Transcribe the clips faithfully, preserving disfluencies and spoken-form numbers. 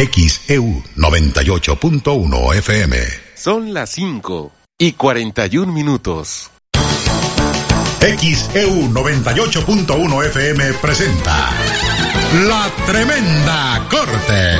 X E U noventa y ocho punto uno F M. Son las cinco y cuarenta y un minutos. X E U noventa y ocho punto uno F M presenta La Tremenda Corte.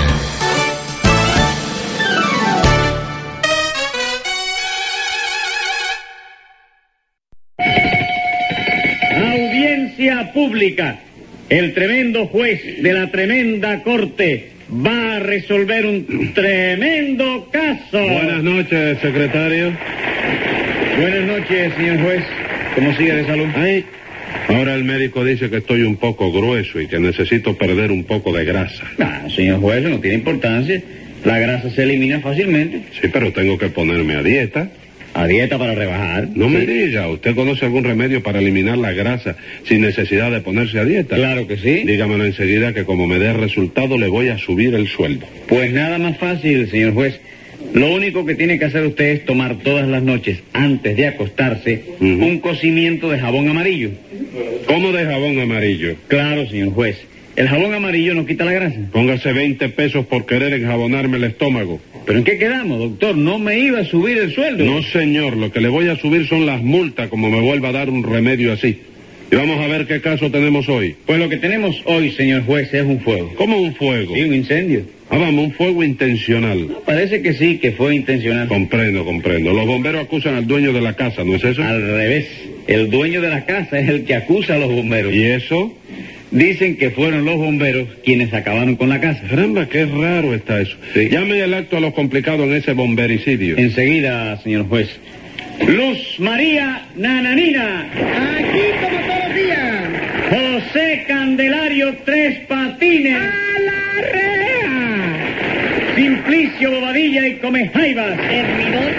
Audiencia pública. El tremendo juez de la tremenda corte va a resolver un tremendo caso. Buenas noches, secretario. Buenas noches, señor juez. ¿Cómo sigue de salud? Ay, ahora el médico dice que estoy un poco grueso y que necesito perder un poco de grasa. Ah, señor juez, no tiene importancia. La grasa se elimina fácilmente. Sí, pero tengo que ponerme a dieta. A dieta para rebajar. No sí. me diga, ¿usted conoce algún remedio para eliminar la grasa sin necesidad de ponerse a dieta? Claro que sí. Dígamelo enseguida que como me dé resultado le voy a subir el sueldo. Pues nada más fácil, señor juez. Lo único que tiene que hacer usted es tomar todas las noches, antes de acostarse, uh-huh. un cocimiento de jabón amarillo. ¿Cómo de jabón amarillo? Claro, señor juez. El jabón amarillo no quita la grasa. Póngase veinte pesos por querer enjabonarme el estómago. ¿Pero en qué quedamos, doctor? ¿No me iba a subir el sueldo? No, señor. Lo que le voy a subir son las multas, como me vuelva a dar un remedio así. Y vamos a ver qué caso tenemos hoy. Pues lo que tenemos hoy, señor juez, es un fuego. ¿Cómo un fuego? Sí, un incendio. Ah, vamos, un fuego intencional. No, parece que sí, que fue intencional. Comprendo, comprendo. Los bomberos acusan al dueño de la casa, ¿no es eso? Al revés. El dueño de la casa es el que acusa a los bomberos. ¿Y eso? Dicen que fueron los bomberos quienes acabaron con la casa. Caramba, qué raro está eso. Sí. Llame el acto a los complicados en ese bombericidio. Enseguida, señor juez. Luz María Nananina. Aquí como todos los días. José Candelario Tres Patines. ¡A la rea! Simplicio Bobadilla y Comejaivas. Servidor.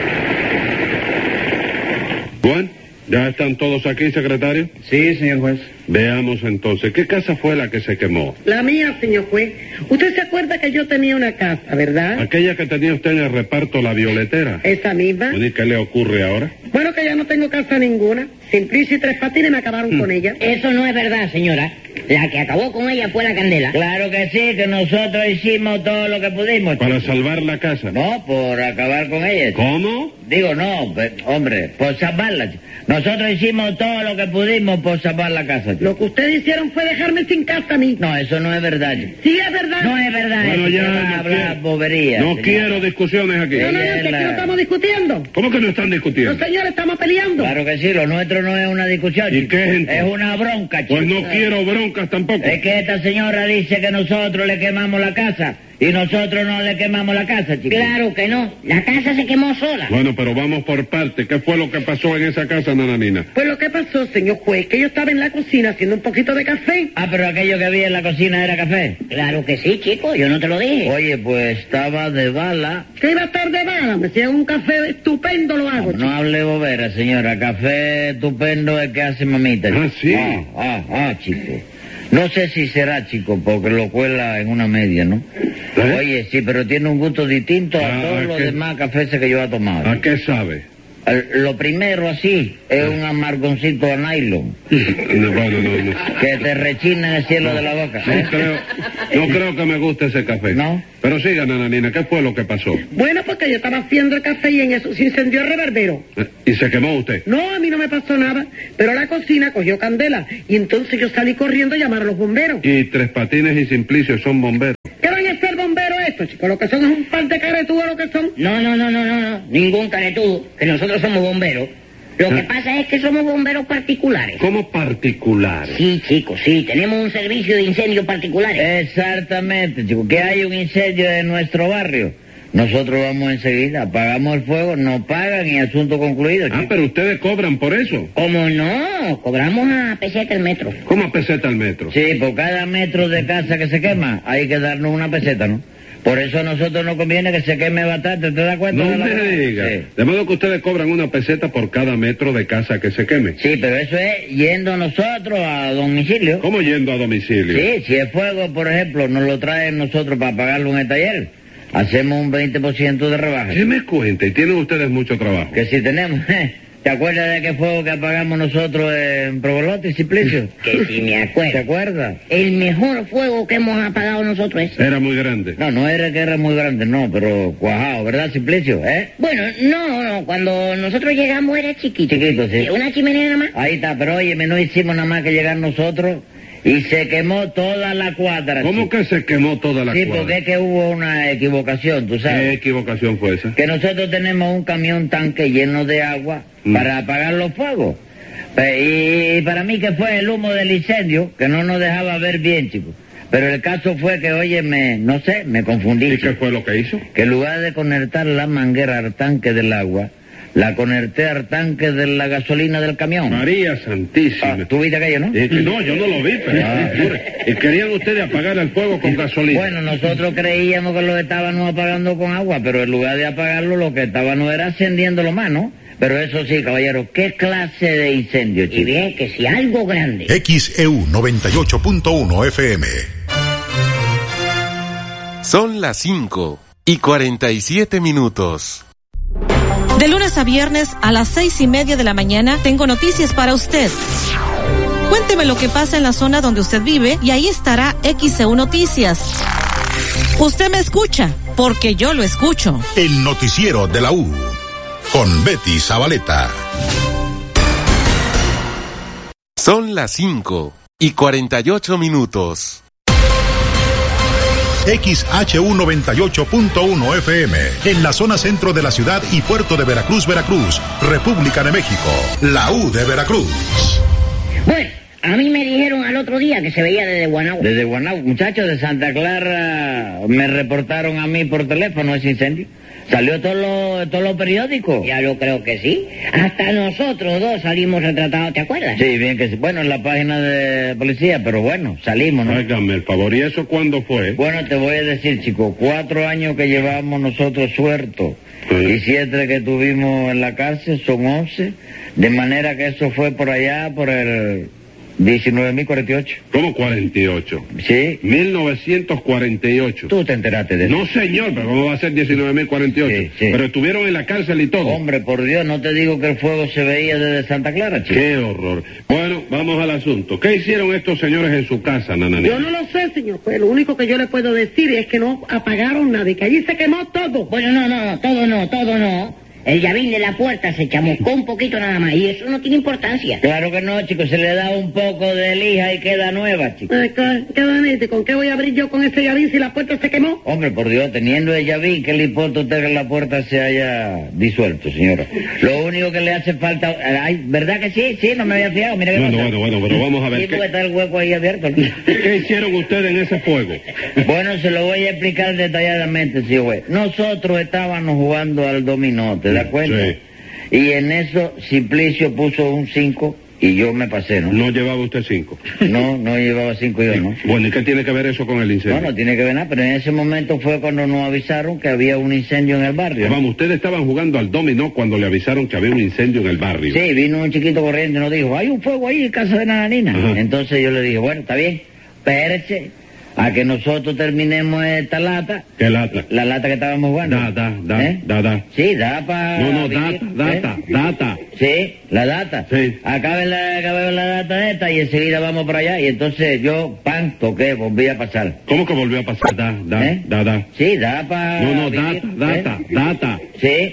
Juan, ¿ya están todos aquí, secretario? Sí, señor juez. Veamos entonces, ¿qué casa fue la que se quemó? La mía, señor juez. Usted se acuerda que yo tenía una casa, ¿verdad? Aquella que tenía usted en el reparto La Violetera. Esa misma. ¿Y qué le ocurre ahora? Bueno, que ya no tengo casa ninguna. Simplicio y Tres Patines me acabaron mm. con ella. Eso no es verdad, señora. La que acabó con ella fue la Candela. Claro que sí, que nosotros hicimos todo lo que pudimos. ¿Para salvar la casa? No, por acabar con ella. ¿Cómo? Digo, no, pe- hombre, por salvarla. Nosotros hicimos todo lo que pudimos por salvar la casa. Lo que ustedes hicieron fue dejarme sin casa a mí. No, eso no es verdad. Sí, es verdad. No es verdad. Bueno, eso ya, que va no a hablar quiero- bobería. No señora. quiero discusiones aquí. No, no, no, que aquí no estamos discutiendo. ¿Cómo que no están discutiendo? Los señores estamos peleando. Claro que sí, lo nuestro no es una discusión. ¿Y chico. qué es entonces? Es una bronca, chico. Pues no quiero broncas tampoco. Es que esta señora dice que nosotros le quemamos la casa y nosotros no le quemamos la casa, chico. Claro que no. La casa se quemó sola. Bueno, pero vamos por parte. ¿Qué fue lo que pasó en esa casa, nananina? Pues lo que pasó, señor juez, que yo estaba en la cocina haciendo un poquito de café. Ah, pero aquello que había en la cocina era café. Claro que sí, chico. Yo no te lo dije. Oye, pues estaba de bala. ¿Qué iba a estar de bala? Me hacía un café estupendo, lo hago. No hable bobera, señora. Café estupendo es que hace mamita. Ah, ¿sí? Ah, ah, ah, chico. No sé si será, chico, porque lo cuela en una media, ¿no? ¿Eh? Oye, sí, pero tiene un gusto distinto a Ah, todos ¿a los qué? demás cafés que yo he tomado. ¿A qué sabe? El- Lo primero así es un amargoncito de nylon No, bueno, no, no. que te rechina en el cielo de la boca. No creo, no creo que me guste ese café. ¿No? Pero siga, nananina, ¿qué fue lo que pasó? Bueno, porque yo estaba haciendo el café y en eso se incendió el reverbero. Eh, ¿Y se quemó usted? No, a mí no me pasó nada, pero la cocina cogió candela y entonces yo salí corriendo a llamar a los bomberos. Y Tres Patines y Simplicio son bomberos. ¿Qué van a ser bomberos estos, chicos? Lo que son es un par de caretudos lo que son. No, no, no, no, no, no. Ningún caretudo. Que nosotros somos bomberos. Lo que ¿Ah? pasa es que somos bomberos particulares. ¿Cómo particulares? Sí, chicos, sí. Tenemos un servicio de incendios particulares. Exactamente, chico, que hay un incendio en nuestro barrio. Nosotros vamos enseguida, apagamos el fuego, nos pagan y asunto concluido, chico. Ah, pero ustedes cobran por eso. ¿Cómo no? Cobramos a peseta el metro. ¿Cómo peseta el metro? Sí, por cada metro de casa que se quema hay que darnos una peseta, ¿no? Por eso a nosotros nos conviene que se queme bastante, ¿te das cuenta? No de la me cosa? diga. Sí. De modo que ustedes cobran una peseta por cada metro de casa que se queme. Sí, pero eso es yendo nosotros a domicilio. ¿Cómo yendo a domicilio? Sí, si es fuego, por ejemplo, nos lo traen nosotros para pagarlo en el taller. Hacemos un veinte por ciento de rebaja. ¿Qué me cuenta? Y tienen ustedes mucho trabajo. Que si tenemos, ¿Te acuerdas de qué fuego que apagamos nosotros en Provolote, Simplicio? Que sí me acuerdo. ¿Te acuerdas? El mejor fuego que hemos apagado nosotros es... Era muy grande. No, no era que era muy grande, no, pero cuajado, ¿verdad, Simplicio? ¿Eh? Bueno, no, no, cuando nosotros llegamos era chiquito. Chiquito, sí. Una chimenea nada más. Ahí está, pero óyeme, no hicimos nada más que llegar nosotros y se quemó toda la cuadra. ¿Cómo chico. que se quemó toda la Sí, cuadra? porque es que hubo una equivocación, tú ¿Qué sabes. equivocación fue esa? Que nosotros tenemos un camión tanque lleno de agua Mm. para apagar los fuegos. Pe- Y para mí que fue el humo del incendio que no nos dejaba ver bien, chicos. Pero el caso fue que, oye, me, no sé, me confundí. ¿Y qué chico. fue lo que hizo? Que en lugar de conectar la manguera al tanque del agua, la conecté al tanque de la gasolina del camión. María Santísima. Ah, ¿tú viste aquello, no? Y que no, yo no lo vi, pero... Ah. Y querían ustedes apagar el fuego con gasolina. Bueno, nosotros creíamos que lo estábamos apagando con agua, pero en lugar de apagarlo, lo que estábamos era encendiéndolo más, ¿no? Pero eso sí, caballero, ¿qué clase de incendio, Y chico? bien, que si algo grande. X E U noventa y ocho punto uno F M. Son las cinco y cuarenta y siete minutos. De lunes a viernes a las seis y media de la mañana tengo noticias para usted. Cuénteme lo que pasa en la zona donde usted vive y ahí estará X E U Noticias. Usted me escucha, porque yo lo escucho. El noticiero de la U. Con Betty Zabaleta. Son las cinco y cuarenta y ocho minutos. X H U noventa y ocho punto uno F M, en la zona centro de la ciudad y puerto de Veracruz, Veracruz, República de México, la U de Veracruz. Bueno, a mí me dijeron al otro día que se veía desde Guanajuato. Desde Guanajuato, muchachos de Santa Clara, me reportaron a mí por teléfono ese incendio. Salió todos los todos los periódicos. Ya lo creo que sí. Hasta nosotros dos salimos retratados, ¿te acuerdas? Sí, bien que sí. Bueno, en la página de policía, pero bueno, salimos, ¿no? Hágame el favor, ¿y eso cuándo fue? Bueno, te voy a decir, chico, cuatro años que llevamos nosotros sueltos Sí. y siete que tuvimos en la cárcel son once, de manera que eso fue por allá, por el diecinueve mil cuarenta y ocho. ¿Cómo cuarenta y ocho? Sí, mil novecientos cuarenta y ocho. tú te enteraste de eso. No, señor, pero ¿cómo va a ser diecinueve mil cuarenta y ocho? Sí, sí. Pero estuvieron en la cárcel y todo. Hombre, por Dios, no te digo que el fuego se veía desde Santa Clara, chico. Qué horror. Bueno, vamos al asunto. ¿Qué hicieron estos señores en su casa, Nananina? Yo no lo sé, señor juez. Lo único que yo le puedo decir es que no apagaron nada y que allí se quemó todo. Bueno, no, no, no, todo no, todo no. El llavín de la puerta se chamuscó un poquito nada más y eso no tiene importancia. Claro que no, chico, se le da un poco de lija y queda nueva, chico. Ay, ¿qué, qué bonito? ¿Con qué voy a abrir yo con ese llavín si la puerta se quemó? Hombre, por Dios, teniendo el llavín, ¿qué le importa a usted que la puerta se haya disuelto, señora? Lo único que le hace falta... Ay, ¿verdad que sí? Sí, no me había fijado, mira qué Bueno, pasa. bueno, bueno, pero vamos a ver. Sí, porque ¿Qué, está el hueco ahí abierto, ¿no? ¿Qué hicieron ustedes en ese fuego? Bueno, se lo voy a explicar detalladamente, señor juez. Nosotros estábamos jugando al dominó, ¿te das cuenta? Sí. Y en eso Simplicio puso un cinco y yo me pasé, ¿no? No llevaba usted cinco. No, no llevaba cinco yo, ¿no? Bueno, ¿y qué tiene que ver eso con el incendio? No, no tiene que ver nada, pero en ese momento fue cuando nos avisaron que había un incendio en el barrio. Vamos, ustedes estaban jugando al dominó cuando le avisaron que había un incendio en el barrio. Sí, vino un chiquito corriendo y nos dijo, hay un fuego ahí en casa de Nananina. Ajá. Entonces yo le dije, bueno, está bien, espérese a que nosotros terminemos esta lata. ¿Qué lata? La lata que estábamos jugando. Da, da, da, ¿Eh? da, da. Sí, da para... No, no, data, data, data. Sí, la data. Sí. Acabe la, acabe la data esta y enseguida vamos para allá. Y entonces yo, pan, toqué, volví a pasar. ¿Cómo que volvió a pasar? Da, da, ¿Eh? da, da. Sí, da para... No, no, data, data, data. Sí.